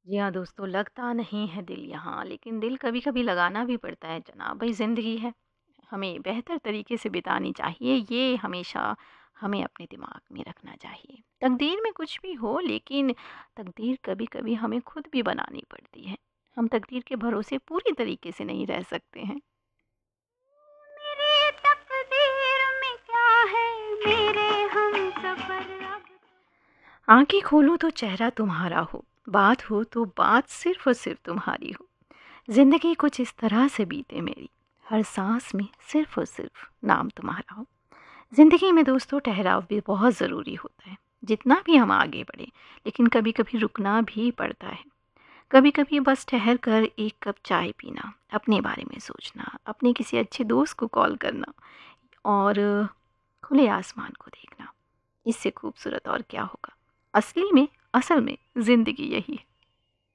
जी हाँ दोस्तों, लगता नहीं है दिल यहाँ, लेकिन दिल कभी-कभी लगाना भी पड़ता है जनाब। भई ज़िंदगी है, हमें बेहतर तरीके से बितानी चाहिए, ये हमेशा हमें अपने दिमाग में रखना चाहिए। तकदीर में कुछ भी हो, लेकिन तकदीर कभी-कभी हमें खुद भी बनानी पड़ती है। हम तकदीर के भरोसे पूरी तरीके से नहीं रह सकते हैं। मेरे तकदीर में क्या है, मेरे हमसफर अब। आँखें खोलूँ तो चेहरा तुम्हारा हो, बात हो तो बात सिर्फ़ और सिर्फ़ तुम्हारी हो। ज़िंदगी कुछ इस तरह से बीते मेरी, हर सांस में सिर्फ़ और सिर्फ़ नाम तुम्हारा हो। ज़िंदगी में दोस्तों ठहराव भी बहुत ज़रूरी होता है। जितना भी हम आगे बढ़ें, लेकिन कभी-कभी रुकना भी पड़ता है। कभी-कभी बस ठहर कर एक कप चाय पीना, अपने बारे में सोचना, अपने किसी अच्छे दोस्त को कॉल करना और खुले आसमान को देखना। इससे खूबसूरत और क्या होगा? असल में ज़िंदगी यही है।